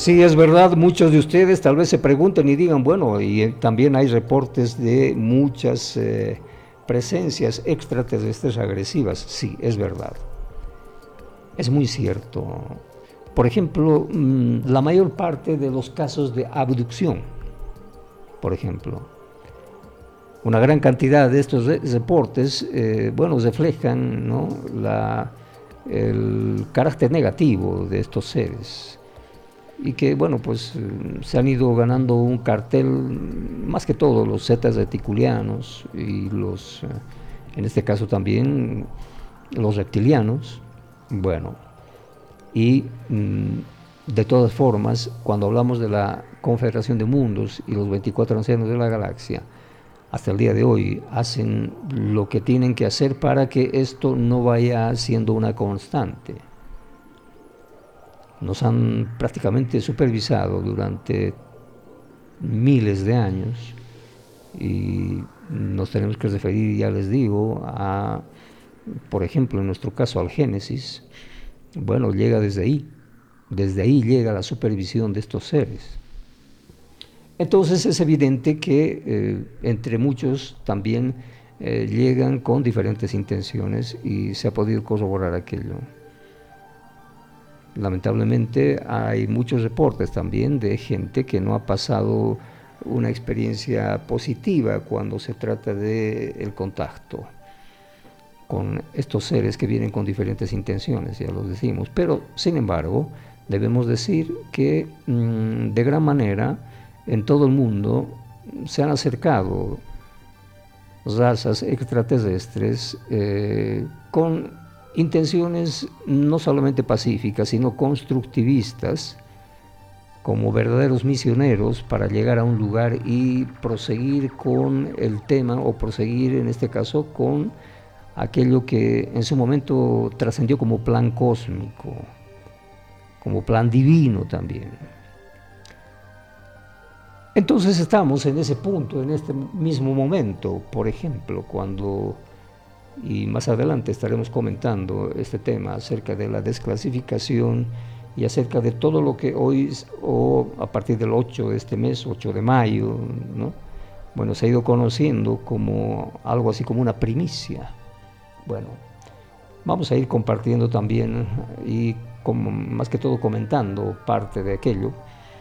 Sí, es verdad, muchos de ustedes tal vez se pregunten y digan, bueno, y también hay reportes de muchas presencias extraterrestres agresivas. Sí, es verdad. Es muy cierto. Por ejemplo, la mayor parte de los casos de abducción, por ejemplo, una gran cantidad de estos reportes, bueno, reflejan, ¿no?, el carácter negativo de estos seres y que, bueno, pues se han ido ganando un cartel, más que todo los zetas reticulianos y los, en este caso también, los reptilianos, bueno, y de todas formas, cuando hablamos de la Confederación de Mundos y los 24 ancianos de la galaxia, hasta el día de hoy hacen lo que tienen que hacer para que esto no vaya siendo una constante. Nos han prácticamente supervisado durante miles de años y nos tenemos que referir, ya les digo, a, por ejemplo, en nuestro caso, al Génesis. Bueno, llega desde ahí llega la supervisión de estos seres. Entonces es evidente que entre muchos también llegan con diferentes intenciones y se ha podido corroborar aquello. Lamentablemente hay muchos reportes también de gente que no ha pasado una experiencia positiva cuando se trata del contacto con estos seres que vienen con diferentes intenciones, ya lo decimos. Pero, sin embargo, debemos decir que de gran manera en todo el mundo se han acercado razas extraterrestres con intenciones no solamente pacíficas, sino constructivistas, como verdaderos misioneros para llegar a un lugar y proseguir con el tema, o proseguir en este caso con aquello que en su momento trascendió como plan cósmico, como plan divino también. Entonces estamos en ese punto, en este mismo momento, por ejemplo, cuando, y más adelante estaremos comentando este tema acerca de la desclasificación y acerca de todo lo que hoy, o a partir del 8 de este mes, 8 de mayo, ¿no?, bueno, se ha ido conociendo como algo así como una primicia. Bueno, vamos a ir compartiendo también y como, más que todo comentando parte de aquello,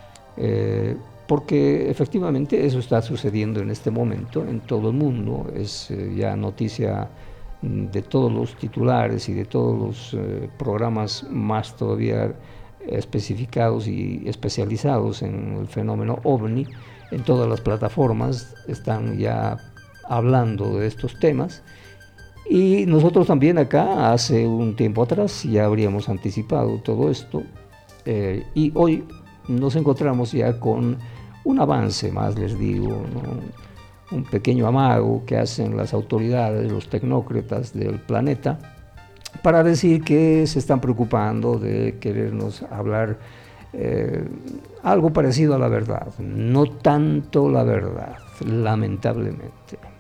porque efectivamente eso está sucediendo en este momento en todo el mundo. Es ya noticia de todos los titulares y de todos los programas más todavía especificados y especializados en el fenómeno OVNI. En todas las plataformas están ya hablando de estos temas. Y nosotros también acá, hace un tiempo atrás, ya habríamos anticipado todo esto, y hoy nos encontramos ya con un avance más, les digo, ¿no?, un pequeño amago que hacen las autoridades, los tecnócratas del planeta, para decir que se están preocupando de querernos hablar algo parecido a la verdad, no tanto la verdad, lamentablemente.